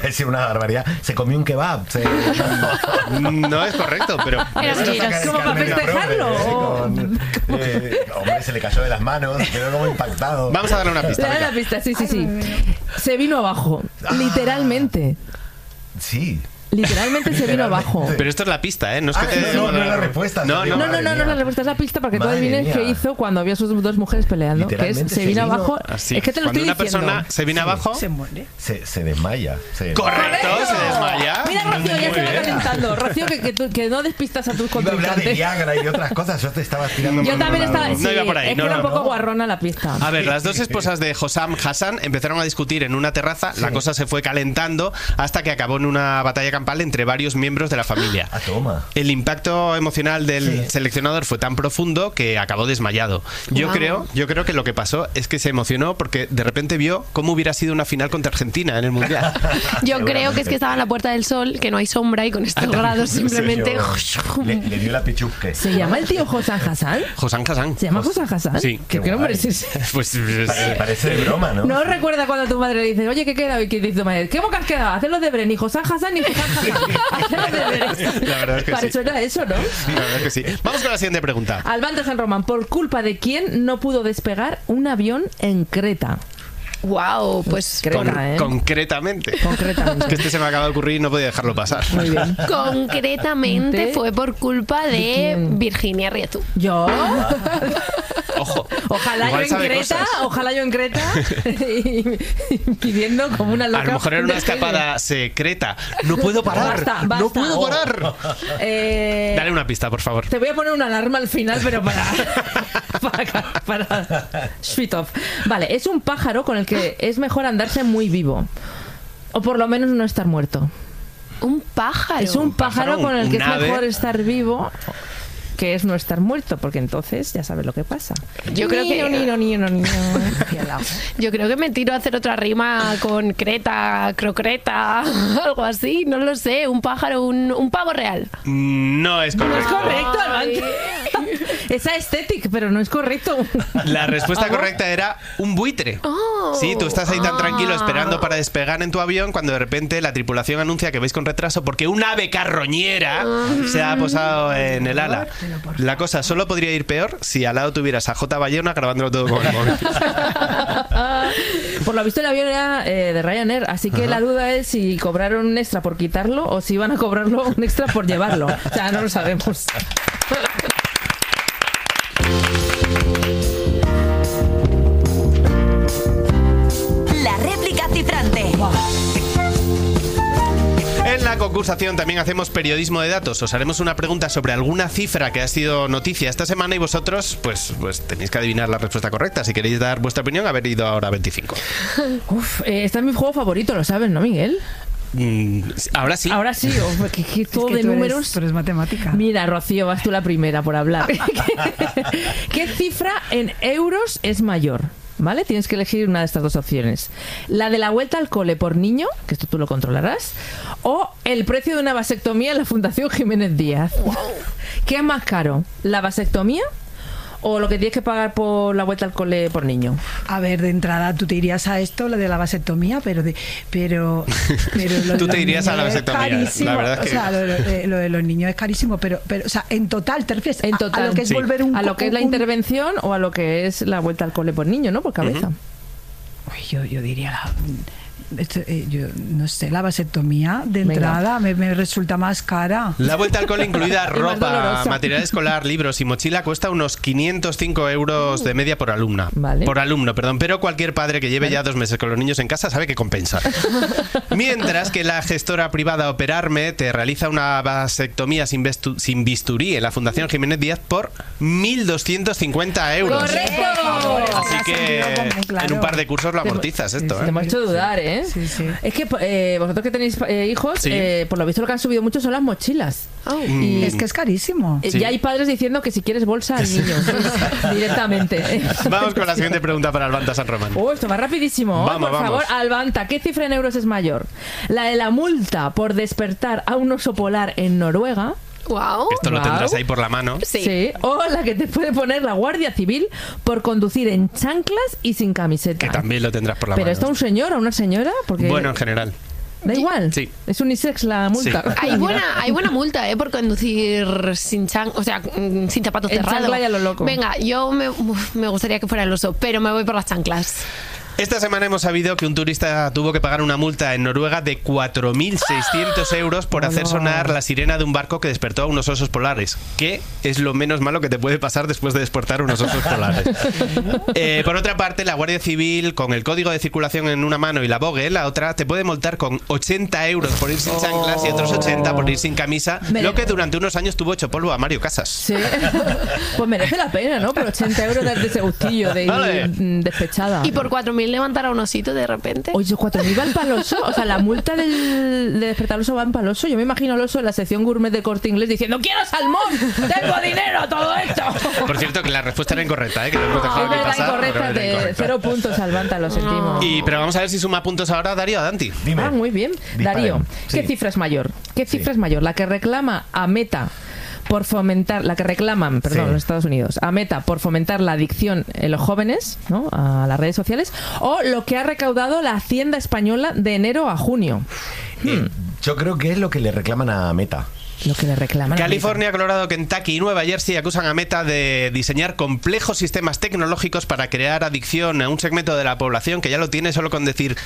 ha sido una barbaridad. Se comió un kebab. No es correcto, pero... ¿Cómo para festejarlo? Hombre, se le cayó de las manos, quedó como impactado. Vamos a darle una pista. Dale la pista, sí. Se vino abajo, literalmente. Sí. Literalmente se vino abajo. Pero esto es la pista, ¿eh? No es que no es la respuesta. No, no es la respuesta, es la pista para que tú adivines qué hizo cuando vio a sus dos mujeres peleando. Que es, se vino abajo. Así. Es que te lo cuando estoy diciendo. Cuando una persona se viene abajo... Se muere. Se desmaya. Correcto, se desmaya. Mira, Rocío, ya se va calentando. Rocío, que no despistas a tus Iba a hablar de contrincantes. Viagra y de otras cosas. Yo te estaba tirando. Yo también estaba... No iba por ahí. Es que era un poco guarrona la pista. A ver, las dos esposas de Hossam Hassan empezaron a discutir en una terraza. La cosa se fue calentando hasta que acabó en una batalla campal entre varios miembros de la familia. Toma. El impacto emocional del seleccionador fue tan profundo que acabó desmayado. Yo creo que lo que pasó es que se emocionó porque de repente vio cómo hubiera sido una final contra Argentina en el Mundial. Yo creo que es que estaba en la Puerta del Sol, que no hay sombra y con estos grados simplemente... Le dio la pichusque. ¿Se llama el tío Hossam Hassan? Hossam Hassan. ¿Se llama Hossam Hassan? Sí. ¿Qué nombre es ese? Pues parece de broma, ¿no? ¿No recuerda cuando tu madre le dice, oye, ¿qué queda hoy? ¿Qué dice tu madre? ¿Qué boca has quedado? Hacer los deberes, ni Hossam Hassan ni Hossam Hassan. Hacer los deberes. La verdad es que Para sí. eso era eso, ¿no? La verdad es que sí. Vamos con la siguiente pregunta. Albanta San Román, ¿por culpa de quién no pudo despegar un avión en Creta? Wow, pues Concretamente. Es que este se me acaba de ocurrir y no podía dejarlo pasar. Muy bien. Concretamente fue por culpa de Virginia Rietu. ¿Yo? Ojo. Ojalá yo en Creta y pidiendo como una loca. A lo mejor era una escapada secreta. No puedo parar. Basta. No puedo parar. Dale una pista, por favor. Te voy a poner una alarma al final, pero para sweet off. Vale, es un pájaro con el que es mejor andarse muy vivo. O por lo menos no estar muerto. Un pájaro. Es un pájaro con el que es ave. mejor estar vivo, que es no estar muerto, porque entonces ya sabes lo que pasa. Yo creo que yo creo que me tiro a hacer otra rima con creta, crocreta, algo así, no lo sé, un pájaro, un pavo real. No es correcto. No es correcto, Albanta. Es aesthetic, pero no es correcto. La respuesta correcta era un buitre. Sí, tú estás ahí tan tranquilo esperando para despegar en tu avión cuando de repente la tripulación anuncia que vais con retraso porque un ave carroñera se ha posado en el ala. La cosa solo podría ir peor si al lado tuvieras a J. Bayona grabándolo todo con el móvil. Por lo visto el avión era de Ryanair, así que la duda es si cobraron un extra por quitarlo o si iban a cobrarlo un extra por llevarlo. O sea, no lo sabemos. La réplica cifrante. En la concursación también hacemos periodismo de datos. Os haremos una pregunta sobre alguna cifra que ha sido noticia esta semana y vosotros pues tenéis que adivinar la respuesta correcta. Si queréis dar vuestra opinión, haber ido ahora a 25. Este es mi juego favorito, lo sabes, ¿no, Miguel? Ahora sí. Ahora sí, que todo que de tú números. Tú eres matemática. Mira, Rocío, vas tú la primera por hablar. ¿Qué cifra en euros es mayor? ¿Vale? Tienes que elegir una de estas dos opciones. La de la vuelta al cole por niño, que esto tú lo controlarás, o el precio de una vasectomía en la Fundación Jiménez Díaz. ¿Qué es más caro? ¿La vasectomía o lo que tienes que pagar por la vuelta al cole por niño? A ver, de entrada tú te irías a esto, lo de la vasectomía, pero lo de Tú te los irías a la niños es vasectomía, carísimo. la verdad es que... O sea, lo de los niños es carísimo, pero o sea, en total te refieres En total, a lo que es sí. volver un... A lo que es la un- intervención o a lo que es la vuelta al cole por niño, ¿no? Por cabeza. Uy, yo diría yo no sé, la vasectomía de Venga. entrada me resulta más cara. La vuelta al cole incluida más ropa, dolorosa. material escolar, libros y mochila cuesta unos 505 euros de media por alumna. Vale. Por alumno, perdón. Pero cualquier padre que lleve ya 2 meses con los niños en casa sabe que compensa. Mientras que la gestora privada Operarme te realiza una vasectomía sin bisturí en la Fundación Jiménez Díaz por 1.250 euros. ¡Correcto! Así que Claro. en un par de cursos lo amortizas esto, Te ¿eh? me ha hecho dudar, ¿eh? Sí, sí. Es que vosotros que tenéis hijos, Sí. por lo visto lo que han subido mucho son las mochilas. Y Es que es carísimo. Sí. ya hay padres diciendo que si quieres bolsa al niño directamente. Vamos con la siguiente pregunta para Albanta San Román. Esto va rapidísimo. Vamos, por favor, vamos. Albanta, ¿qué cifra en euros es mayor? ¿La de la multa por despertar a un oso polar en Noruega? Wow. Esto lo tendrás ahí por la mano. Sí. O la que te puede poner la Guardia Civil por conducir en chanclas y sin camiseta. Que también lo tendrás por la ¿Pero mano. esto a un señor o una señora? Porque Bueno, en general. Da igual. Sí. Es unisex la multa. Sí. Hay buena multa, por conducir sin sin zapatos En cerrados. chancla y a lo loco. Venga, yo me gustaría que fuera el oso, pero me voy por las chanclas. Esta semana hemos sabido que un turista tuvo que pagar una multa en Noruega de 4.600 euros por hacer sonar la sirena de un barco que despertó a unos osos polares, que es lo menos malo que te puede pasar después de despertar unos osos polares. Por otra parte, la Guardia Civil, con el código de circulación en una mano y la bogue en la otra, te puede multar con 80 euros por ir sin chanclas y otros 80 por ir sin camisa, lo que durante unos años tuvo hecho polvo a Mario Casas. Sí. Pues merece la pena, ¿no? Por 80 euros de ese gustillo de ir despechada. Y por 4.000 levantar a un osito de repente. Oye, 4.000 va en Paloso. O sea, la multa de despertar al oso va en Paloso. Yo me imagino al oso en la sección gourmet de Corte Inglés diciendo ¡quiero salmón! ¡Tengo dinero! ¡Todo esto! Por cierto, que la respuesta era incorrecta, que lo hemos dejado Es aquí verdad, pasar, incorrecta. pero era De incorrecta. 0 puntos al Banta, lo sentimos. Pero vamos a ver si suma puntos ahora Darío a Danti. Dime. Ah, muy bien. Disparen. Darío, ¿qué Sí. cifra es mayor? ¿Qué cifra es mayor? ¿La que reclama a Meta por fomentar, la que reclaman, perdón, Sí. los Estados Unidos, a Meta por fomentar la adicción en los jóvenes, ¿no?, a las redes sociales, o lo que ha recaudado la Hacienda española de enero a junio? Yo creo que es lo que le reclaman a Meta. Lo que le reclaman. a California, Colorado, Kentucky y Nueva Jersey acusan a Meta de diseñar complejos sistemas tecnológicos para crear adicción a un segmento de la población que ya lo tiene solo con decir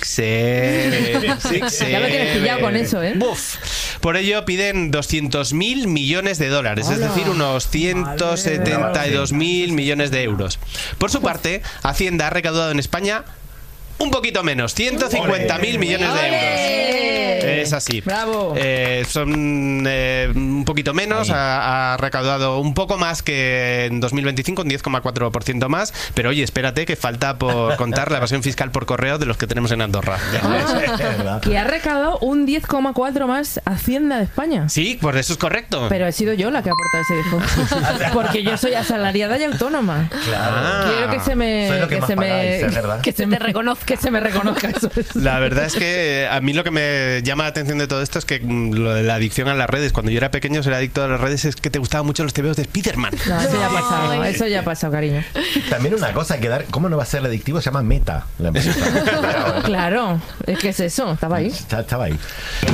6 Ya lo tienes pillado con eso, ¿eh? Buf. Por ello piden 200.000 millones de dólares, es ¡Hala! decir, unos 172.000 millones de euros. Por su parte, Hacienda ha recaudado en España un poquito menos, 150.000 millones de euros. ¡Ole! Es así. ¡Bravo! Son un poquito menos, ha recaudado un poco más que en 2025, un 10,4% más, pero oye, espérate que falta por contar la evasión fiscal por correo de los que tenemos en Andorra. Es verdad. Que ha recaudado un 10,4 más Hacienda de España. Sí, pues eso es correcto. Pero he sido yo la que ha aportado ese 10. Porque yo soy asalariada y autónoma. Claro. Quiero que se me... Soy lo que más pagáis, es verdad. que se me reconozca. Que se me reconozca eso. La verdad es que a mí lo que me llama la atención de todo esto es que lo de la adicción a las redes, cuando yo era pequeño ser adicto a las redes es que te gustaban mucho los tebeos de Spiderman. No, eso ya ha pasado. Eso ya ha pasado, cariño. También una cosa que dar, ¿cómo no va a ser adictivo? Se llama Meta. La empresa. Claro. Es que es eso. Estaba ahí. Estaba ahí.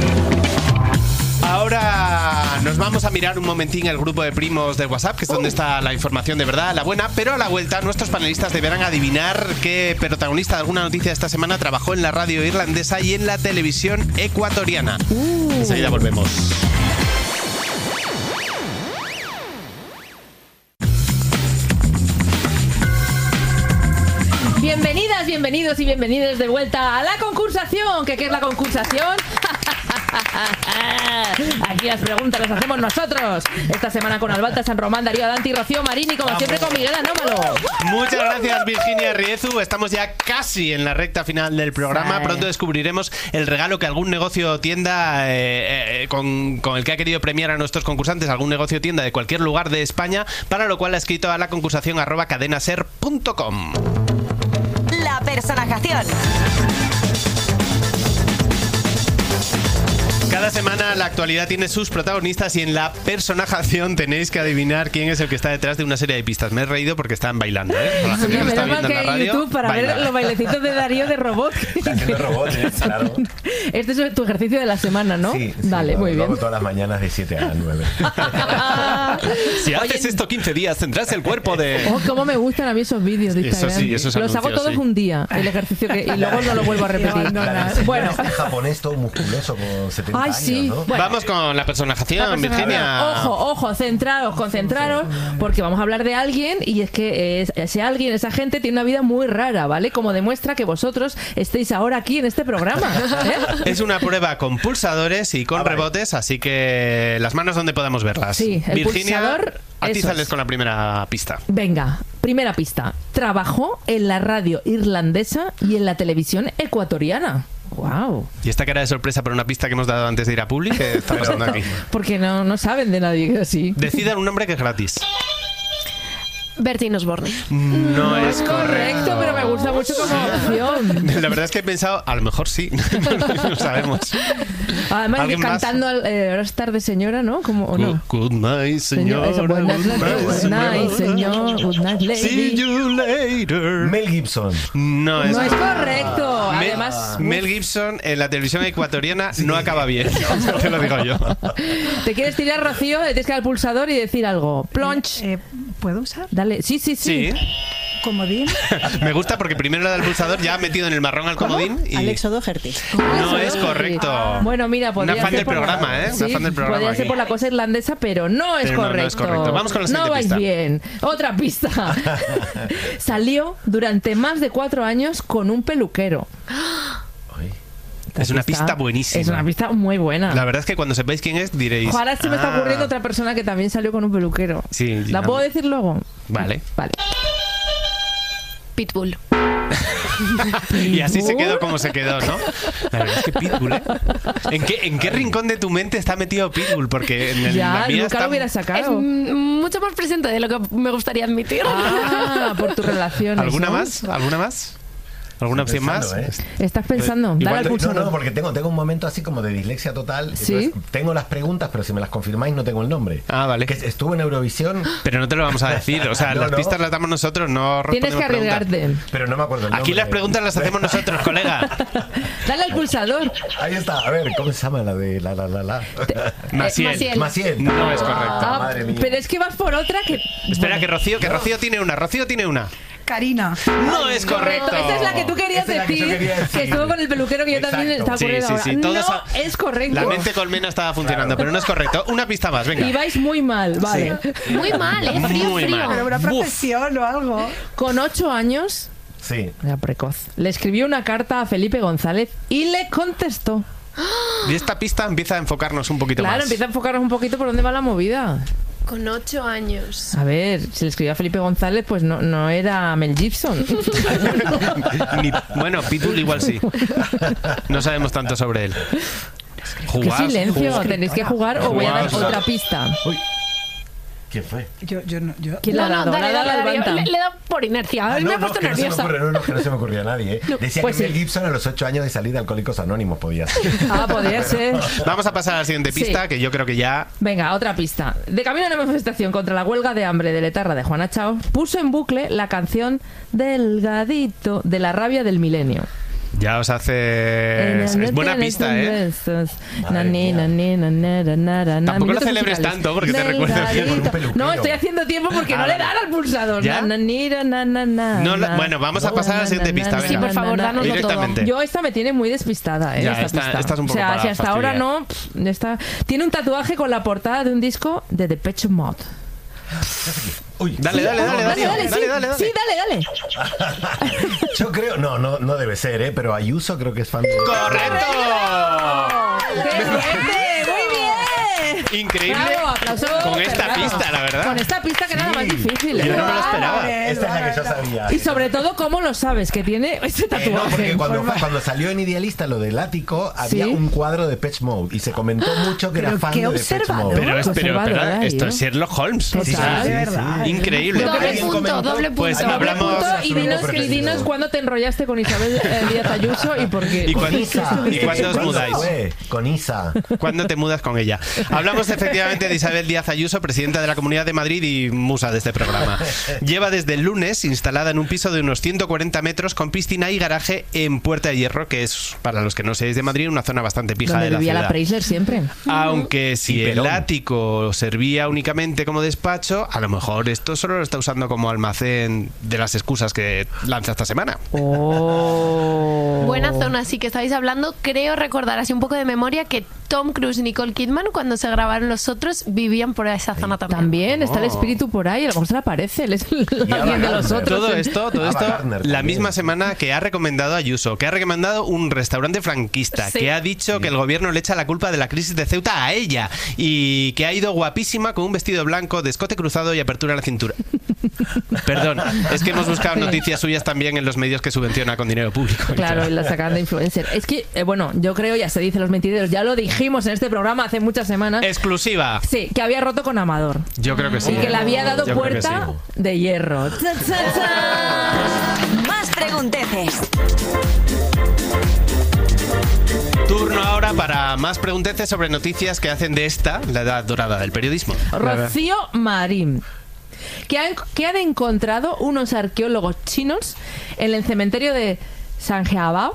Ahora nos vamos a mirar un momentín el grupo de primos de WhatsApp, que es donde está la información de verdad, la buena, pero a la vuelta nuestros panelistas deberán adivinar qué protagonista de alguna noticia de esta semana trabajó en la radio irlandesa y en la televisión ecuatoriana. Enseguida volvemos. Bienvenidas, bienvenidos y bienvenidas de vuelta a la concursación. ¿Qué es la concursación? Aquí las preguntas las hacemos nosotros. Esta semana con Albalta, San Román, Darío Danti, Rocío Marini, como siempre con Miguel Anómalo. Muchas gracias, Virginia Riezu. Estamos ya casi en la recta final del programa. Sí. Pronto descubriremos el regalo que algún negocio o tienda con el que ha querido premiar a nuestros concursantes, algún negocio o tienda de cualquier lugar de España, para lo cual ha escrito a la concursación @cadenaser.com. La personajación. Cada semana la actualidad tiene sus protagonistas y en la personajación tenéis que adivinar quién es el que está detrás de una serie de pistas. Me he reído porque están bailando, ¿eh? Para la gente que lo está Menos mal viendo en que la hay radio, YouTube para ver baila. los bailecitos de Darío de robot. Haciendo robots, claro. Este es tu ejercicio de la semana, ¿no? Sí, Vale, lo muy hago bien. todas las mañanas de 7 a 9. Si haces esto 15 días tendrás el cuerpo de... Oh, cómo me gustan a mí esos vídeos de Eso Instagram. sí, esos los hago anuncios, todos sí. un día, el ejercicio que, y luego no lo vuelvo a repetir. Bueno, Este japonés todo musculoso con 70 Ay, años, sí. ¿no? Bueno. Vamos con la personajación, la persona- Virginia. Ojo, centraros, concentraros, porque vamos a hablar de alguien y es que ese alguien, esa gente tiene una vida muy rara, ¿vale? Como demuestra que vosotros estéis ahora aquí en este programa. ¿eh? Es una prueba con pulsadores y con rebotes, así que las manos donde podamos verlas. Sí, el Virginia, pulsador, a ti eso sales es. con la primera pista. Venga, primera pista. Trabajó en la radio irlandesa y en la televisión ecuatoriana. Wow. Y esta cara de sorpresa por una pista que hemos dado antes de ir a Publi, ¿qué está pasando aquí? Porque no saben de nadie que es así. Decidan un nombre que es gratis. Bertín Osborne. No es correcto, correcto. pero me gusta mucho como opción. La verdad es que he pensado, a lo mejor sí. No sabemos. Además, ¿Alguien más? cantando ahora es tarde, señora, ¿no? Como, ¿o no? Good night, señora. Eso, buenas noches, good night, señor. Good night, lady. See you later. Mel Gibson. No es, No es correcto. Mel, Además, Mel Gibson en la televisión ecuatoriana no acaba bien. Te lo digo yo. te quieres tirar, Rocío, le tienes que dar al pulsador y decir algo. Plonch. ¿Puedo usar? Dale. Sí. Sí. Comodín. Me gusta porque primero le da el pulsador, ya ha metido en el marrón al comodín y Alex O'Doherty. no es correcto. Bueno, mira, podría Una fan ser del por la- programa, ¿eh? Una Sí, fan del programa podría ser aquí. por la cosa irlandesa, pero no es Pero no, correcto. no es correcto. Vamos con la siguiente No vais pista. bien. Otra pista. Salió durante más de 4 años con un peluquero. Es una pista buenísima. Es una pista muy buena. La verdad es que cuando sepáis quién es diréis. Ahora se me está "Ah". ocurriendo otra persona que también salió con un peluquero. Sí, ¿La ya. puedo decir luego? Vale. Vale. Pitbull. Y así se quedó como se quedó, ¿no? La verdad es que Pitbull, ¿eh? ¿En qué rincón de tu mente está metido Pitbull? Porque en Ya, la mía nunca está... lo hubiera Es sacado. mucho más presente de lo que me gustaría admitir. Ah, por tus relaciones. ¿Alguna ¿no? más? ¿Alguna más? ¿Alguna opción más? Pensando, Estás pensando. Igual Dale al te- pulsador. No, porque tengo un momento así como de dislexia total. ¿Sí? Entonces, tengo las preguntas, pero si me las confirmáis no tengo el nombre. Ah, vale. Que estuvo en Eurovisión, Pero no te lo vamos a decir. O sea, No, las no. pistas las damos nosotros, no Tienes que respondemos preguntas. arriesgarte. pero no me acuerdo el nombre. Aquí las preguntas las hacemos nosotros, colega. Dale al pulsador. Ahí está. A ver, ¿cómo se llama la de la? Maciel. Maciel. No es correcto. Ah, madre mía. pero es que vas por otra que... Espera, que Rocío tiene una. Rocío tiene una. Karina. No es correcto. Esa es la que tú querías Esa es la que yo decir, quería decir. que estuvo con el peluquero que yo también Exacto. estaba Sí, ocurriendo sí, ahora. sí, todos No a- es correcto. La mente colmena estaba funcionando, pero no es correcto. Una pista más, venga. Y vais muy mal, vale. Muy mal, ¿eh? Frío, Muy frío. mal. Pero una Buf. profesión o algo. Con 8 años, Sí. era precoz, le escribió una carta a Felipe González y le contestó. Y esta pista empieza a enfocarnos un poquito Claro, más. empieza a enfocarnos un poquito por dónde va la movida. Con 8 años. A ver, si le escribió a Felipe González, pues no era Mel Gibson. Bueno, Pitbull igual sí. No sabemos tanto sobre él. Qué Jugad, silencio, jugad. tenéis que jugar o voy a dar Jugad. otra pista. Uy. ¿Quién fue? Yo no. ¿Quién le ha dado? dale, Le ha dado dale, al dale, Banta. le da por inercia. Me ha puesto que no se me nerviosa. ocurre, que no se me ocurría a nadie. Decía pues que sí. Mel Gibson a los 8 años de salir de Alcohólicos Anónimos podía ser. Ah, podría ser. Vamos a pasar a la siguiente pista, Sí. que yo creo que ya... Venga, otra pista. De camino a una manifestación contra la huelga de hambre de Letarra de Juana Chao, puso en bucle la canción Delgadito de la rabia del milenio. Ya os hace... Es buena pista, ¿eh? Tampoco lo celebres tanto, porque te recuerda con un peluquero. No, estoy haciendo tiempo porque no le dan al pulsador. ¿Ya? Bueno, vamos a pasar a la siguiente pista, venga. Sí, por favor, dárnoslo Directamente. Yo esta me tiene muy despistada, ¿eh? Ya, esta pista. esta es un poco O sea, para si hasta ahora fastidiar. no... Tiene un tatuaje con la portada de un disco de Depeche Mode. Uy. Dale, dale, dale, Dale, dale, sí, dale. sí, dale. Yo creo, no debe ser, pero Ayuso creo que es fan de... ¡Correcto! ¡Qué suerte! ¡Muy bien! Increíble. Bravo, aplauso. Con esta Bravo. pista, la verdad. Con esta pista que nada más difícil. Yo ¿eh? no me lo esperaba. Esta es la que yo sabía. Y sobre todo, ¿cómo lo sabes? Que tiene ese No, tatuaje. porque cuando salió en Idealista lo del ático, había ¿Sí? un cuadro de Depeche Mode y se comentó mucho que era Pero fan qué de Depeche observador. Mode. Pero Conservador, espera, ¿eh? esto es Sherlock Holmes. Total. De verdad. Increíble. Doble alguien punto, comentó? doble punto. Pues Doble hablamos... punto, y dinos profesional. cuándo te enrollaste con Isabel Díaz Ayuso y por qué. ¿Y Con cuándo- Isa. ¿Y cuándo os ¿Cuándo mudáis? fue? Con Isa. ¿Cuándo te mudas con ella? Hablamos efectivamente de Isabel Díaz Ayuso, presidenta de la Comunidad de Madrid y musa de este programa. Lleva desde el lunes instalada en un piso de unos 140 metros con piscina y garaje en Puerta de Hierro, que es, para los que no seáis de Madrid, una zona bastante pija Donde de la vivía la ciudad. Preisler siempre. Aunque si Y el Perón. ático servía únicamente como despacho, a lo mejor esto solo lo está usando como almacén de las excusas que lanza esta semana. Oh. Buena zona, sí que estáis hablando. Creo recordar así un poco de memoria que Tom Cruise y Nicole Kidman, cuando se grabaron Los Otros, vivían por esa zona también. También está el Oh. espíritu por ahí, a lo mejor se le aparece, él es Ava alguien de los Gardner. otros. Todo esto, Ava Gardner la también. misma semana que ha recomendado Ayuso, que ha recomendado un restaurante franquista, Sí. que ha dicho que el gobierno le echa la culpa de la crisis de Ceuta a ella y que ha ido guapísima con un vestido blanco de escote cruzado y apertura en la cintura. Perdón, es que hemos buscado noticias suyas también en los medios que subvenciona con dinero público. Claro, y la sacan de influencer. Es que, bueno, yo creo, ya se dice los mentideros, ya lo dijeron dijimos en este programa hace muchas semanas. Exclusiva. Sí, que había roto con Amador. Yo creo que sí. Y que le había dado Yo creo que puerta sí. de hierro. ¡Cha, cha, cha! Más pregunteces. Turno ahora para más pregunteces sobre noticias que hacen de esta la edad dorada del periodismo. Rocío Marín. Que han encontrado unos arqueólogos chinos en el cementerio de Sanjiabao,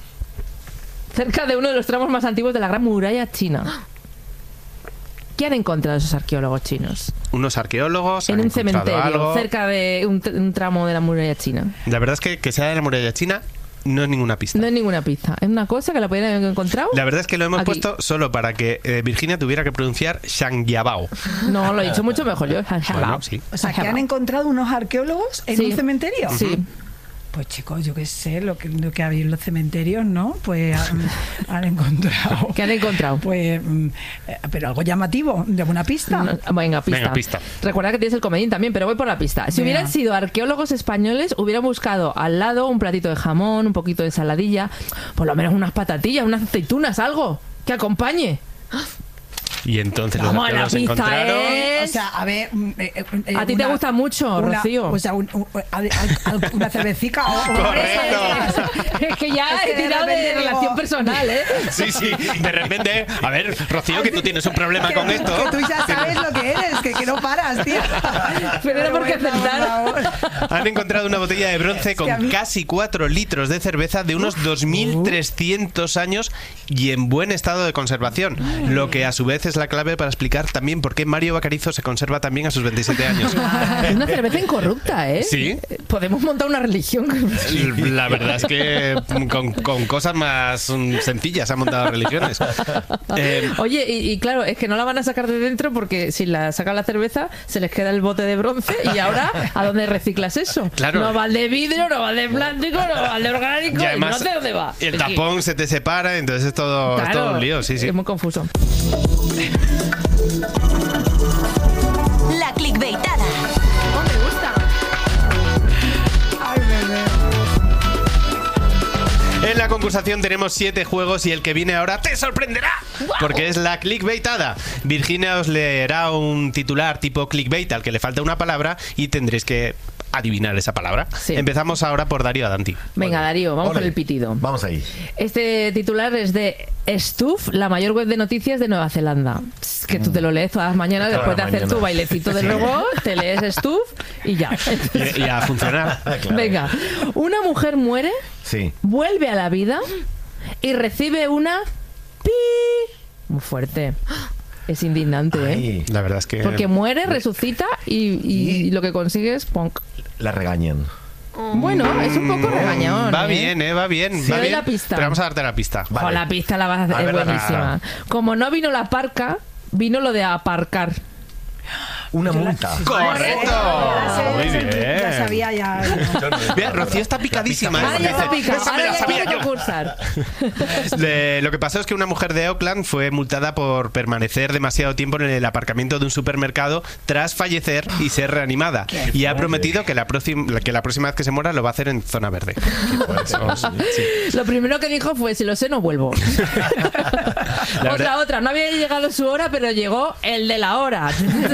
cerca de uno de los tramos más antiguos de la Gran Muralla China. ¿Qué han encontrado esos arqueólogos chinos? Unos arqueólogos En han un encontrado cementerio, algo. cerca de un tramo de la Muralla China. La verdad es que sea de la muralla china no es ninguna pista. No es ninguna pista. Es una cosa que la podrían haber encontrado. La verdad es que lo hemos aquí. puesto solo para que Virginia tuviera que pronunciar Shangyabao. No, lo he dicho mucho mejor yo. Bueno, sí. O sea, que han encontrado unos arqueólogos en Sí. un cementerio. Sí. Pues chicos, yo qué sé, lo que había en los cementerios, ¿no? Pues han encontrado. ¿Qué han encontrado? Pues, pero algo llamativo, de alguna pista. No, venga, pista. Venga, pista. Recuerda que tienes el comodín también, pero voy por la pista. Si Venga. hubieran sido arqueólogos españoles, hubieran buscado al lado un platito de jamón, un poquito de ensaladilla, por lo menos unas patatillas, unas aceitunas, algo que acompañe. Y entonces los Vamos a la arqueólogos pista, encontraron... ¿eh? O sea, a ver. A ti te gusta mucho, Rocío. O sea, una cervecica. Correcto. Es que ya Es que he de tirado de repente digo- relación personal, ¿eh? Sí, sí, de repente... A ver, Rocío, que tú tienes un problema con esto. Que tú ya sabes lo que eres, que no paras, tío. Pero era porque bueno, acertaron. por favor. Han encontrado una botella de bronce con a mí- casi 4 litros de cerveza de unos 2.300 años y en buen estado de conservación. Lo que a su vez es la clave para explicar también por qué Mario Bacarizo se conserva también a sus 27 años. Es una cerveza incorrupta, ¿eh? Sí. Podemos montar una religión. La verdad es que con cosas más sencillas han montado religiones. Oye, y claro, es que no la van a sacar de dentro porque si la sacan la cerveza se les queda el bote de bronce y ahora ¿a dónde reciclas eso? Claro. No va el de vidrio, no va el de plástico, no va el de orgánico, Y además, no sé dónde va. el Es que- tapón se te separa, entonces es todo, es Claro, todo un lío, sí, sí. Es muy confuso. La clickbaitada. Me gusta. Ay, bebé. En la concursación tenemos 7 juegos y el que viene ahora te sorprenderá, porque es la clickbaitada. Virginia os leerá un titular tipo clickbait al que le falta una palabra y tendréis que adivinar esa palabra. Sí. Empezamos ahora por Darío Adanti. Venga, Darío, vamos Ole. con el pitido. Vamos ahí. Este titular es de Stuf, la mayor web de noticias de Nueva Zelanda. Pss, que tú te lo lees todas las mañanas Todas después de las hacer tu mañanas. bailecito del robot, te lees Stuf y ya. Y a funcionar. Claro. Venga, una mujer muere, Sí. vuelve a la vida y recibe una pi. Muy fuerte. Es indignante, ¿eh? Ahí. La verdad es que... Porque muere, resucita y lo que consigue es punk. La regañan. Bueno, es un poco regañón. Va ¿eh? bien, va bien. Sí, va doy bien. la pista. Pero vamos a darte la pista. Vale. Jo, la pista la vas a hacer, A es ver la buenísima. Como no vino la parca, vino lo de aparcar. Una multa. ¡Correcto! Muy Ya bien. sabía, ya. Bien, Rocío está picadísima. Ahora ya está Dice, picado, "Esa me ahora la ya sabía quiere yo". concursar. Lo que pasó es que una mujer de Auckland fue multada por permanecer demasiado tiempo en el aparcamiento de un supermercado tras fallecer y ser reanimada. Y ha prometido que la próxima vez que se muera lo va a hacer en zona verde. Sí. Lo primero que dijo fue, si lo sé, no vuelvo. verdad- Otra. No había llegado su hora, pero llegó el de la hora.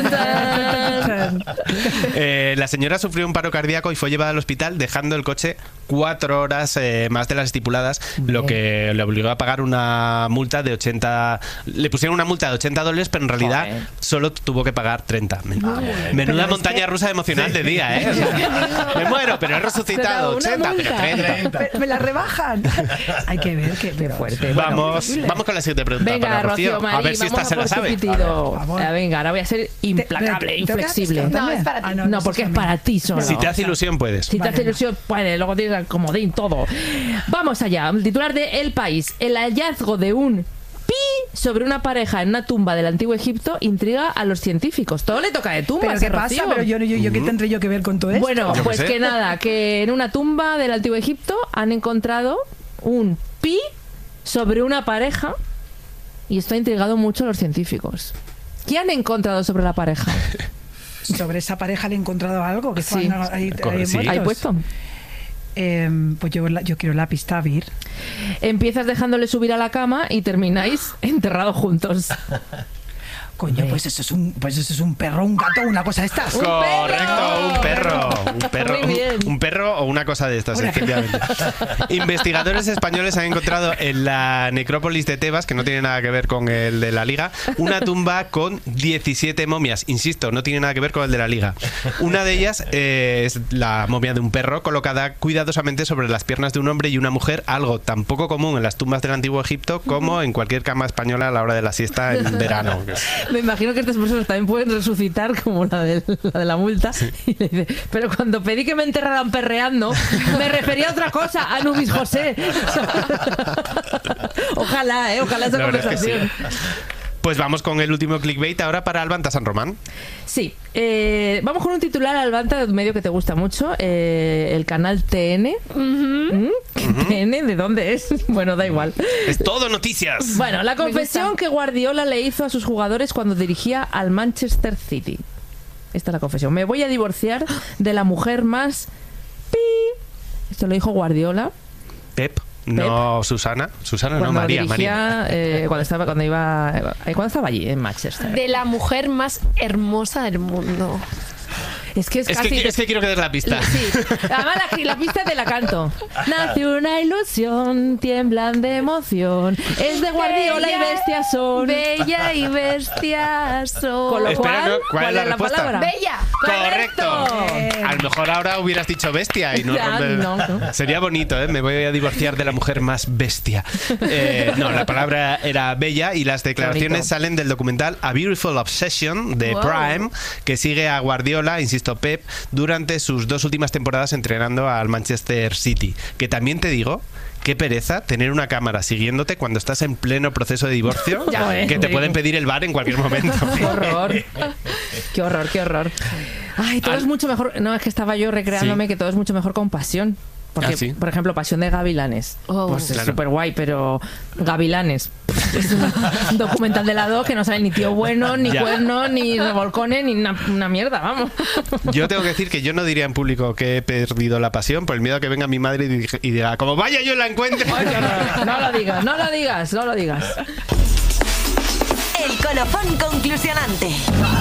La señora sufrió un paro cardíaco y fue llevada al hospital dejando el coche 4 horas más de las estipuladas, lo que le obligó a pagar una multa de 80. Le pusieron una multa de $80, pero en realidad Joder. solo tuvo que pagar 30. Menuda Pero es montaña que- rusa emocional de día, ¿eh? O sea, me muero, pero he resucitado. Pero una 80, pero multa. 30. Me la rebajan. Hay que ver qué fuerte. Vamos con la siguiente pregunta Venga, para Rocío. Rocío Marí, A ver si esta vamos se a la por tu sabe. pitido. por favor. Venga, ahora voy a ser implacable, ¿Te toca inflexible. también? No, es para ti. Ah, No, porque es para ti solo. Si te hace ilusión, puedes. Si te hace ilusión, puede, luego tienes el comodín, todo. Vamos allá, el titular de El País. El hallazgo de un pi sobre una pareja en una tumba del antiguo Egipto intriga a los científicos. Todo le toca de tumbas, Pero ¿qué pasa? Rocío. Pero yo ¿qué tendré yo que ver con todo esto? Bueno, Yo pues qué sé. que nada, que en una tumba del antiguo Egipto han encontrado un pi sobre una pareja y esto ha intrigado mucho a los científicos. ¿Qué han encontrado sobre la pareja? Sobre esa pareja le he encontrado algo que Sí. estaban ahí Sí. muertos. ¿Hay puesto? Pues yo quiero la pista Vir. Empiezas dejándole subir a la cama y termináis enterrados juntos. Coño, pues eso es un perro, un gato, una cosa de estas. Correcto, un perro. Muy bien. Un perro o una cosa de estas, efectivamente. Investigadores españoles han encontrado en la necrópolis de Tebas, que no tiene nada que ver con el de la Liga, una tumba con 17 momias. Insisto, no tiene nada que ver con el de la Liga. Una de ellas es la momia de un perro colocada cuidadosamente sobre las piernas de un hombre y una mujer, algo tan poco común en las tumbas del Antiguo Egipto como en cualquier cama española a la hora de la siesta en verano. Me imagino que estas personas también pueden resucitar como la de la multa. Sí. Y le dice, pero cuando pedí que me enterraran perreando, me refería a otra cosa, a Nubis José. Ojalá esa conversación. Pues vamos con el último clickbait ahora para Albanta San Román. Sí, vamos con un titular, Albanta, de un medio que te gusta mucho, el canal TN. ¿TN? ¿De dónde es? Bueno, da igual. Es todo noticias. Bueno, la confesión que Guardiola le hizo a sus jugadores cuando dirigía al Manchester City. Esta es la confesión. Me voy a divorciar de la mujer más... Esto lo dijo Guardiola. Pep. No, Susana. Susana no, María. Dirigía, cuando estaba allí en Manchester. De la mujer más hermosa del mundo. Es que quiero que des la pista. Sí. Además, la pista te la canto. Nace una ilusión, tiemblan de emoción. Es de Guardiola y bestia son. Bella y bestia son. Con lo cual, ¿cuál es la respuesta? palabra? Bella. Correcto. A lo mejor ahora hubieras dicho bestia y no, no. Sería bonito, ¿eh? Me voy a divorciar de la mujer más bestia. No, la palabra era bella y las declaraciones salen del documental A Beautiful Obsession de Prime, que sigue a Guardiola, insisto, Pep, durante sus 2 últimas temporadas entrenando al Manchester City. Que también te digo, qué pereza tener una cámara siguiéndote cuando estás en pleno proceso de divorcio, que te pueden pedir el bar en cualquier momento. Qué horror. Qué horror. Ay, todo es mucho mejor. No, es que estaba yo recreándome que todo es mucho mejor con pasión. Porque, por ejemplo, Pasión de Gavilanes. Pues es súper guay, pero Gavilanes es un documental de la 2 que no sale ni tío bueno, ni cuerno, ni revolcones, ni una mierda, vamos. Yo tengo que decir que yo no diría en público que he perdido la pasión por el miedo a que venga mi madre y diga, como vaya yo la encuentre. No lo digas. El colofón conclusionante.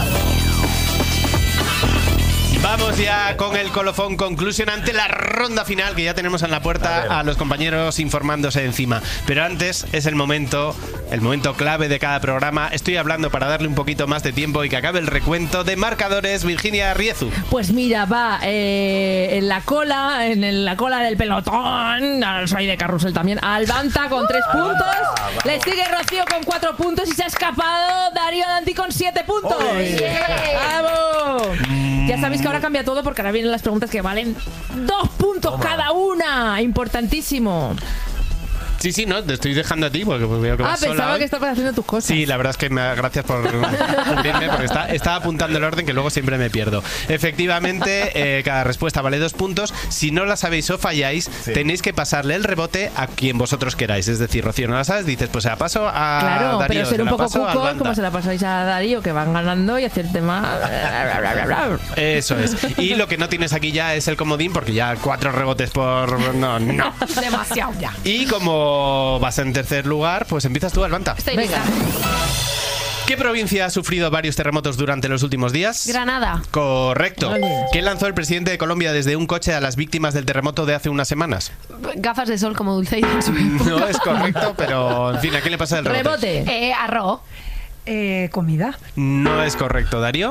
Vamos ya con el colofón conclusionante, la ronda final, que ya tenemos en la puerta a los compañeros informándose encima. Pero antes es el momento clave de cada programa. Estoy hablando para darle un poquito más de tiempo y que acabe el recuento de marcadores. Virginia Riezu. Pues mira, va en la cola del pelotón. Soy de carrusel también. Albanta con 3 puntos. Le sigue Rocío con 4 puntos y se ha escapado Darío Danti con 7 puntos. ¡Vamos! Ya sabéis que ahora cambia todo porque ahora vienen las preguntas que valen 2 puntos cada una. Importantísimo. Sí, no, te estoy dejando a ti porque veo que vas sola pensaba hoy. que estabas haciendo tus cosas. Sí, la verdad es que gracias por cumplirme porque estaba apuntando el orden que luego siempre me pierdo. Efectivamente, cada respuesta vale 2 puntos. Si no la sabéis o falláis, tenéis que pasarle el rebote a quien vosotros queráis. Es decir, Rocío, no la sabes, dices, pues se la paso a Claro, Darío, pero ser un poco cucos, como se la pasa. pasáis a Darío, que van ganando y hacer tema. Eso es. Y lo que no tienes aquí ya es el comodín porque ya 4 rebotes por... No. Demasiado ya. Y como vas en tercer lugar, pues empiezas tú, Albanta. Estoy lista. ¿Qué provincia ha sufrido varios terremotos durante los últimos días? Granada. Correcto. Vale. ¿Qué lanzó el presidente de Colombia desde un coche a las víctimas del terremoto de hace unas semanas? Gafas de sol como Dulceida en su época. No es correcto, pero en fin, ¿a qué le pasa el rebote? Rebote. Arroz. Comida. No es correcto, Darío.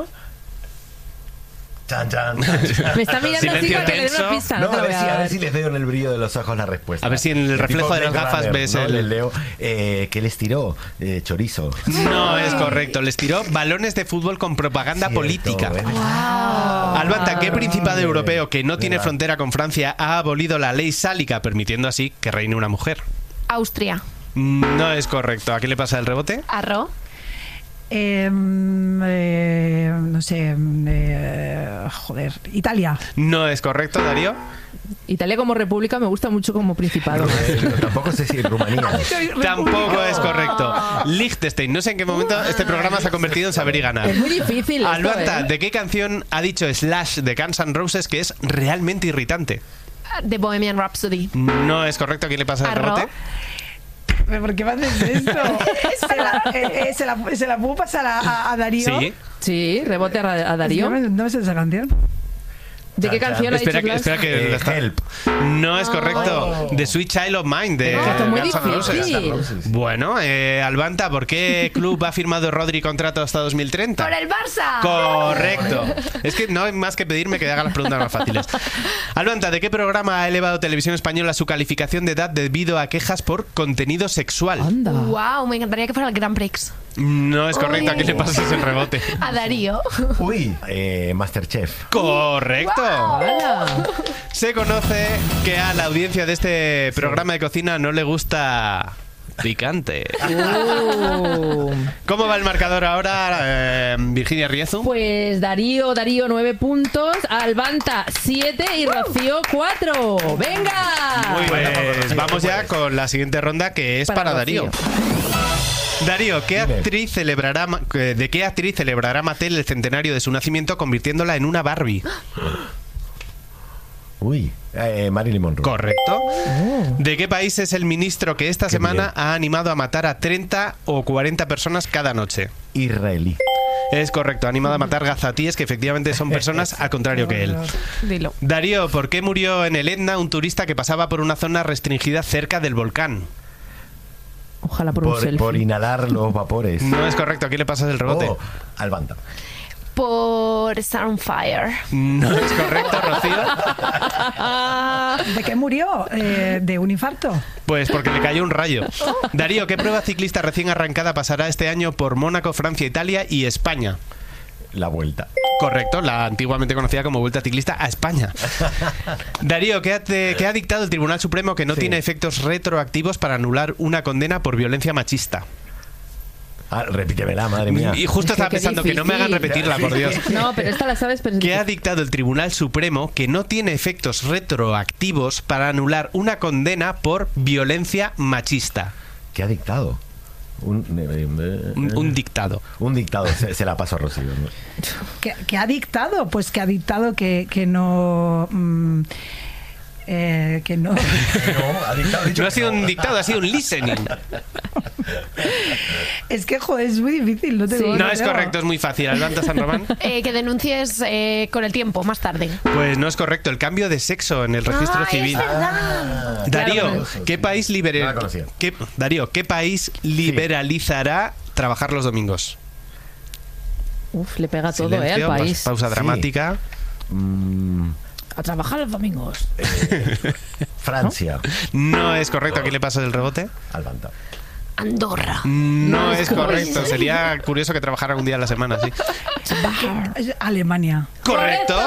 Chan, chan. Me está mirando así Silencio para que le dé una tenso. pista. No, No te a lo ver, voy a a ver dar. si les veo en el brillo de los ojos la respuesta. A ver si en el reflejo de las gafas ves ¿no? el... Les leo, ¿qué les tiró? Chorizo. No es correcto. Les tiró balones de fútbol con propaganda Cierto, política. ¿eh? Albanta, ¿qué principado europeo que no tiene Verdad. frontera con Francia ha abolido la ley sálica, permitiendo así que reine una mujer? Austria. No es correcto. ¿A qué le pasa el rebote? Arroz. No sé. Italia. No es correcto, Darío. Italia como república me gusta mucho como principado. Pero tampoco sé si Rumanía. Tampoco es correcto. Liechtenstein. No sé en qué momento este programa se ha convertido en saber y ganar. Es muy difícil esto, Albanta, ¿eh? ¿de qué canción ha dicho Slash de Guns N' Roses que es realmente irritante? de Bohemian Rhapsody. No es correcto. ¿A quién le pasa el ¿A Ro? rebote? ¿Pero por qué me haces esto? ¿Se la puedo pasar a Darío? Sí. Sí, rebote a Darío. No me sé esa canción. ¿De qué canción ha dicho Espera Blas? que la está- Help. No es correcto. The Sweet Child of Mine de Esto es muy Guns N' Roses. difícil. Bueno, Albanta, ¿por qué club ha firmado Rodri contrato hasta 2030? ¡Por el Barça! Correcto. Es que no hay más que pedirme que haga las preguntas más fáciles. Albanta, ¿de qué programa ha elevado Televisión Española su calificación de edad debido a quejas por contenido sexual? Anda. Wow, me encantaría que fuera el Grand Prix. No es correcto. ¿A quién le pasas el rebote? A Darío. Uy, Masterchef. Correcto. Hola. Se conoce que a la audiencia de este programa de cocina no le gusta picante. ¿Cómo va el marcador ahora, Virginia Riezu? Pues Darío 9 puntos, Albanta 7 y Rocío 4. ¡Venga! Muy bien, pues vamos ya con la siguiente ronda, que es para Darío. Rocío. Darío, ¿de qué Dime. actriz celebrará Mattel el centenario de su nacimiento convirtiéndola en una Barbie? Uy, Marilyn Monroe. Correcto. ¿De qué país es el ministro que esta semana bien. ha animado a matar a 30 o 40 personas cada noche? Israelí. Es correcto, ha animado a matar gazatíes, que efectivamente son personas al contrario que él. Dilo. Darío, ¿por qué murió en el Etna un turista que pasaba por una zona restringida cerca del volcán? Ojalá por un selfie. Por inhalar los vapores. No es correcto, ¿a quién le pasas el rebote? Oh, Albanta. Por Star on Fire. No es correcto, Rocío. ¿De qué murió? ¿De un infarto? Pues porque le cayó un rayo. Darío, ¿qué prueba ciclista recién arrancada pasará este año por Mónaco, Francia, Italia y España? La vuelta. Correcto, la antiguamente conocida como Vuelta Ciclista a España. Darío, ¿qué ha dictado el Tribunal Supremo que no Sí. tiene efectos retroactivos para anular una condena por violencia machista? Repítemela, madre mía. Y justo Es que estaba qué pensando que no me hagan difícil. repetirla, por Dios. No, pero esta la sabes, pero es ¿Qué ha difícil. dictado el Tribunal Supremo que no tiene efectos retroactivos para anular una condena por violencia machista? ¿Qué ha dictado? Un dictado. Un dictado. Se la paso a Rocío. ¿No? ¿Qué ha dictado? Pues que ha dictado que no... que no... No, ha dictado. ha dicho No ha que sido no. un dictado, ha sido un listening. Es que, joder, es muy difícil. No, No es correcto, es muy fácil. Albanta San Román. Que denuncies con el tiempo, más tarde. Pues no es correcto. El cambio de sexo en el registro Ay, civil. es verdad. Darío, Claro, ¿qué país No la conocía. ¿qué país liberalizará trabajar los domingos? Uf, le pega todo, Silencio, al país. pausa Sí. dramática. A trabajar los domingos. Francia. No es correcto. ¿A quién le pasa el rebote? Albanta. Andorra. No es correcto. Sería curioso que trabajara un día a la semana, sí. Es Alemania. Correcto.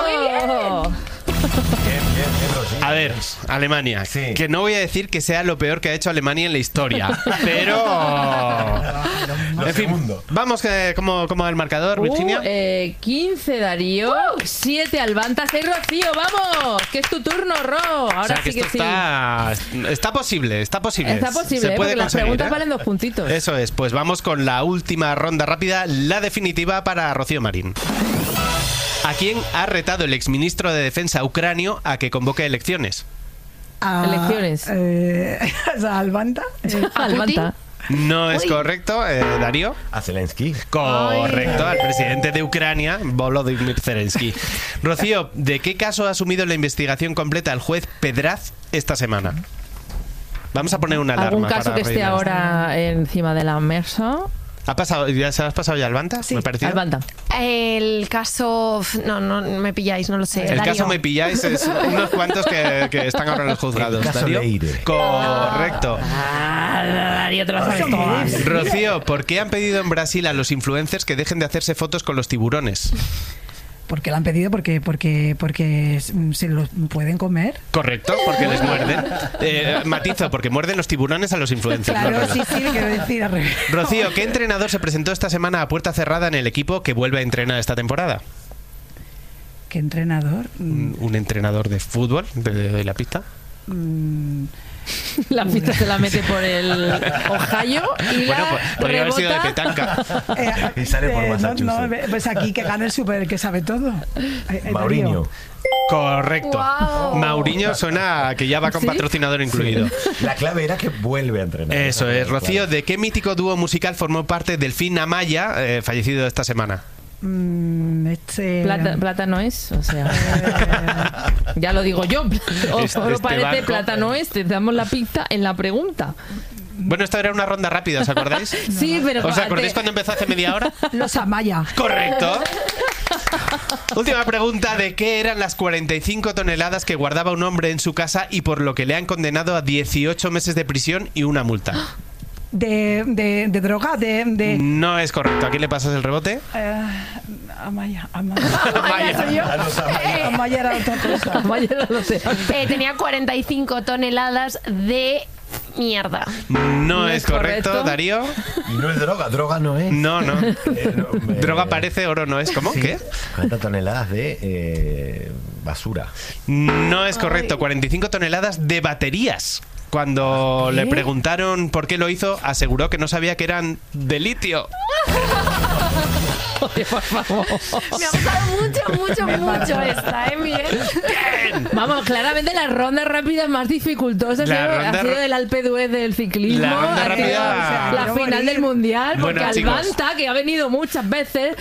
Bien, Rocío. A ver, Alemania. Sí. Que no voy a decir que sea lo peor que ha hecho Alemania en la historia, pero... Lo En fin, segundo. vamos, ¿cómo va el marcador, Virginia? 15 Darío, 7 Albanta, 6 Rocío, vamos, que es tu turno, Ro. Ahora O sea, que sí que esto sí. está posible, está posible. Está posible, Se puede porque las conseguir, preguntas ¿eh? valen 2 puntitos. Eso es, pues vamos con la última ronda rápida, la definitiva para Rocío Marín. ¿A quién ha retado el exministro de Defensa ucranio a que convoque elecciones? Elecciones. ¿A Albanta? Albanta. No es Uy. correcto, Darío. A Zelensky. Correcto, al presidente de Ucrania, Volodymyr Zelensky. Rocío, ¿de qué caso ha asumido la investigación completa el juez Pedraz esta semana? Vamos a poner una alarma. ¿Algún caso para que esté reírnos. ahora encima de la mesa? ¿Ha pasado, ya se has pasado ya Albanta? Sí, ¿Me ha parecido? Albanta. El caso... No me pilláis, no lo sé. El Darío. caso me pilláis es unos cuantos que están ahora en los juzgados. El caso Darío. Leire. Correcto. Darío, te lo sabes todas. Rocío, ¿por qué han pedido en Brasil a los influencers que dejen de hacerse fotos con los tiburones? Porque lo han pedido porque se los pueden comer. Correcto, porque les muerden. Matizo, porque muerden los tiburones a los influencers. no al Claro, revés. sí, quiero decir al revés. Rocío, ¿qué entrenador se presentó esta semana a puerta cerrada en el equipo que vuelve a entrenar esta temporada? ¿Qué entrenador? Un entrenador de fútbol, de la pista. La pista se la mete por el Ohio y Bueno, la pues, podría haber sido de rebota. petanca. Y sale por Massachusetts. Pues aquí que gana el super, que sabe todo. Darío. Mauriño. Correcto. Guau. Mauriño suena a que ya va con patrocinador incluido. La clave era que vuelve a entrenar. Eso es. Rocío, ¿de qué mítico dúo musical formó parte Delfín Amaya, fallecido esta semana? Plata no es, o sea, ya lo digo yo. Solo parece barco. plata no es. Te damos la pista en la pregunta. Bueno, esto era una ronda rápida, ¿os acordáis? Sí, pero ¿Os acordáis cuando empezó hace media hora? Los Amaya. Correcto. Última pregunta, ¿de qué eran las 45 toneladas que guardaba un hombre en su casa y por lo que le han condenado a 18 meses de prisión y una multa? De droga, de No es correcto. ¿A quién le pasas el rebote? Amaya. Amaya. soy yo. A los Amaya. Amaya era otra cosa. Vaya, no sé. Tenía 45 toneladas de mierda. No es correcto, Darío. Y no es droga no es. No. No, Droga parece, oro no es. ¿Cómo? Sí. ¿Qué? 40 toneladas de basura. No es correcto. 45 toneladas de baterías. Cuando le preguntaron por qué lo hizo, aseguró que no sabía que eran de litio. Oye, por favor. Me ha gustado mucho esta, Miguel. Vamos, claramente las rondas rápidas más dificultosas ha sido el Alpe d'Huez del ciclismo, La ronda ha sido rápida- la final del mundial, porque Bueno, chicos. Albanta, que ha venido muchas veces,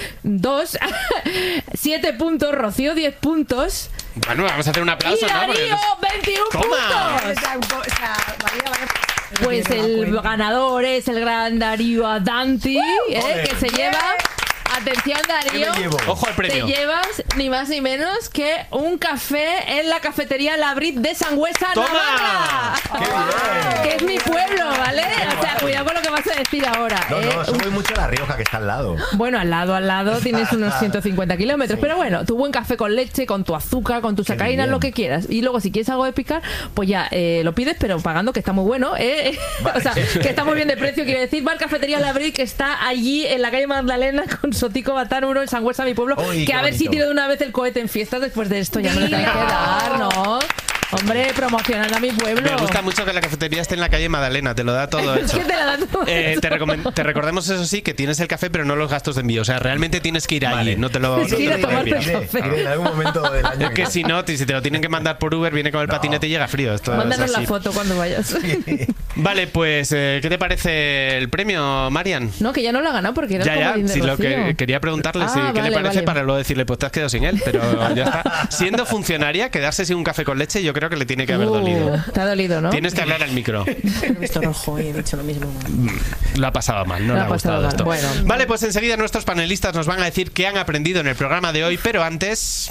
7 puntos, Rocío 10 puntos Bueno, vamos a hacer un aplauso, y ¿no? Porque Darío 21 ¡Toma! puntos. Pues el ganador es el gran Darío Adanti, que se lleva... Atención, Darío. ¿Qué me llevo? Ojo al premio. Te llevas ni más ni menos que un café en la cafetería La Brit de Sangüesa, ¡Toma! Navarra. ¡Qué bien! Que es mi pueblo, ¿vale? O sea, cuidado con lo que vas a decir ahora. No, yo voy mucho a La Rioja, que está al lado. Bueno, al lado tienes unos 150 kilómetros. Pero bueno, tu buen café con leche, con tu azúcar, con tus Qué sacarina, bien. lo que quieras. Y luego, si quieres algo de picar, pues ya lo pides, pero pagando, que está muy bueno. Vale. O sea, que está muy bien de precio. Quiero decir, va al Cafetería La Brit, que está allí en la calle Magdalena con Sotico Batán 1 en Sangüesa, mi pueblo. Uy, que qué a ver si bonito. tiro de una vez el cohete en fiestas después de esto. Ya me lo tengo que dar, ¿no? Hombre, promocionando a mi pueblo. Me gusta mucho que la cafetería esté en la calle Madalena, te lo da todo Es hecho. que te la da todo Te recordamos, eso sí, que tienes el café, pero no los gastos de envío. O sea, realmente tienes que ir allí, Vale. no te lo Tienes que ir a tomarte envían. el café. En algún momento del año. Es que si no, si te lo tienen que mandar por Uber, viene con el patinete y llega frío. Esto Mándanos es la así. foto cuando vayas. Vale, pues, ¿qué te parece el premio, Marian? No, que ya no lo ha ganado porque era Ya, comodín de si lo Rocío. que quería preguntarle Ah, si, qué vale, le parece vale. para luego decirle, pues te has quedado sin él, pero ya está. Siendo funcionaria, quedarse sin un café con leche, yo creo que le tiene que haber dolido. Te ha dolido, ¿no? Tienes que hablar al micro. He visto rojo y he dicho lo mismo. Lo ha pasado mal, no Lo le ha ha gustado pasado mal. esto. Bueno. Vale, pues enseguida nuestros panelistas nos van a decir qué han aprendido en el programa de hoy, pero antes...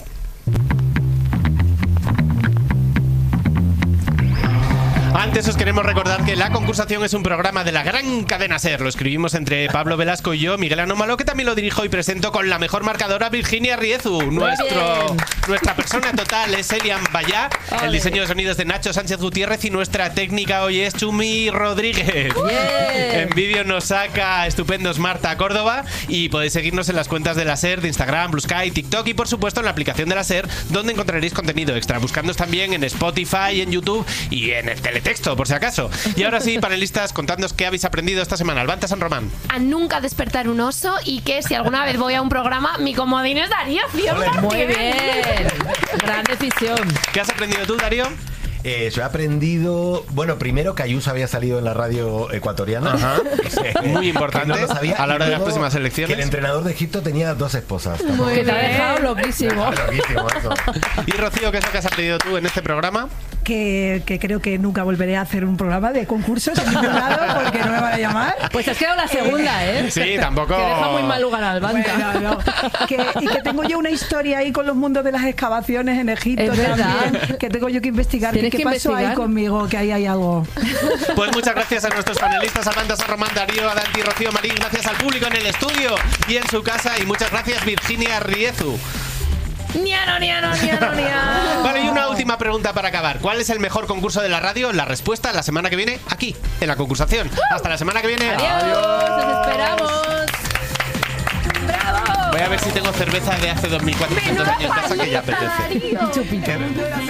Antes os queremos recordar que La Concursación es un programa de la gran cadena SER. Lo escribimos entre Pablo Velasco y yo, Miguel Anómalo, que también lo dirijo y presento con la mejor marcadora, Virginia Riezu. Nuestra persona total es Elian Bayá. El diseño de sonidos de Nacho Sánchez Gutiérrez y nuestra técnica hoy es Chumi Rodríguez. Bien. En vídeo nos saca estupendos Marta Córdoba y podéis seguirnos en las cuentas de la SER, de Instagram, Blue Sky, TikTok y por supuesto en la aplicación de la SER, donde encontraréis contenido extra. Buscándonos también en Spotify, en YouTube y en el teletexto, por si acaso. Y ahora sí, panelistas, contadnos qué habéis aprendido esta semana. Albanta San Román. A nunca despertar un oso y que si alguna vez voy a un programa, mi comodín es Darío 100%. Muy bien. Gran decisión. ¿Qué has aprendido tú, Darío? Yo he aprendido, bueno, primero que Ayuso había salido en la radio ecuatoriana. Ajá. Muy importante, Que no lo sabía. a la hora Y de las luego próximas elecciones. Que el entrenador de Egipto tenía 2 esposas. Que te ha dejado loquísimo. Loquísimo eso. Y Rocío, ¿qué es lo que has aprendido tú en este programa? Que creo que nunca volveré a hacer un programa de concursos en ningún lado porque no me van a llamar. Pues has quedado la segunda, ¿eh? Sí, tampoco... Que deja muy mal lugar al Albanta. Bueno, no. Y que tengo yo una historia ahí con los mundos de las excavaciones en Egipto Es verdad. también, que tengo yo que investigar. Tienes ¿Qué que pasó investigar. ahí conmigo? Que ahí hay algo. Pues muchas gracias a nuestros panelistas, Albanta San Román, Darío Adanti, Rocío Marín. Gracias al público en el estudio y en su casa. Y muchas gracias, Virginia Riezu. Niano, niano, niano, niano. Vale, y una última pregunta para acabar. ¿Cuál es el mejor concurso de la radio? La respuesta la semana que viene, aquí, en La Concursación. Hasta la semana que viene. Adiós, nos esperamos. ¡Bravo! Voy a ver si tengo cerveza de hace 2400 años en casa que ya apetece. Darío. Chupito.